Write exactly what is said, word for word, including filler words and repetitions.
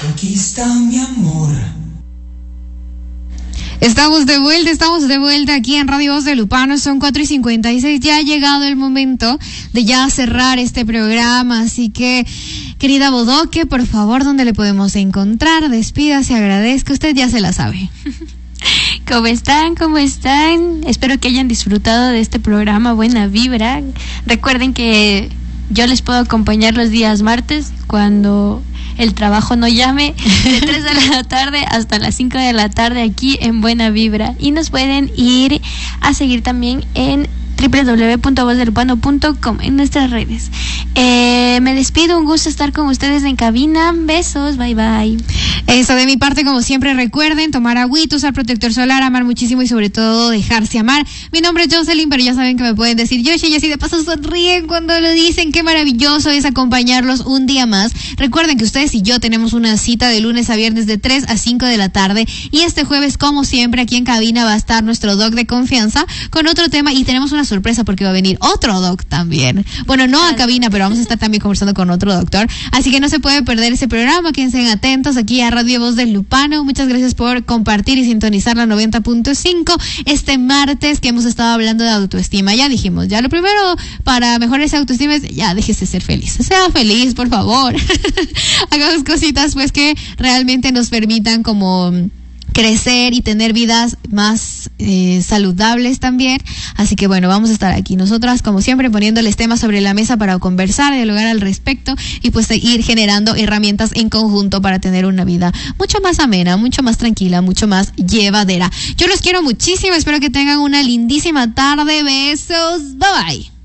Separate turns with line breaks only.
Aquí está mi amor.
Estamos de vuelta, estamos de vuelta aquí en Radio Voz de Lupano, son cuatro y cincuenta y seis, ya ha llegado el momento de ya cerrar este programa, así que, querida Bodoque, por favor, ¿dónde le podemos encontrar? Despídase, agradezca, usted ya se la sabe.
¿Cómo están? ¿Cómo están? Espero que hayan disfrutado de este programa, buena vibra. Recuerden que yo les puedo acompañar los días martes cuando el trabajo no llame, de tres de la tarde hasta las cinco de la tarde aquí en Buena Vibra. Y nos pueden ir a seguir también en doble u doble u doble u punto voz de lupano punto com en nuestras redes. Eh, me despido, un gusto estar con ustedes en cabina. Besos, bye bye.
Eso de mi parte, como siempre, recuerden tomar agüita, usar protector solar, amar muchísimo y sobre todo dejarse amar. Mi nombre es Jocelyn, pero ya saben que me pueden decir Yoshi y así de paso sonríen cuando lo dicen. Qué maravilloso es acompañarlos un día más. Recuerden que ustedes y yo tenemos una cita de lunes a viernes de tres a cinco de la tarde y este jueves, como siempre, aquí en cabina va a estar nuestro doc de confianza con otro tema y tenemos una sorpresa porque va a venir otro doc también. Bueno, no a cabina, pero vamos a estar también conversando con otro doctor. Así que no se puede perder ese programa. Quédense atentos aquí a Radio Voz del Lupano. Muchas gracias por compartir y sintonizar la noventa punto cinco este martes que hemos estado hablando de autoestima. Ya dijimos, ya lo primero para mejorar esa autoestima es ya déjese ser feliz. Sea feliz, por favor. Hagamos cositas pues que realmente nos permitan como crecer y tener vidas más eh, saludables también. Así que bueno, vamos a estar aquí nosotras como siempre poniéndoles temas sobre la mesa para conversar, dialogar al respecto y pues ir generando herramientas en conjunto para tener una vida mucho más amena, mucho más tranquila, mucho más llevadera. Yo los quiero muchísimo, espero que tengan una lindísima tarde. Besos, bye bye.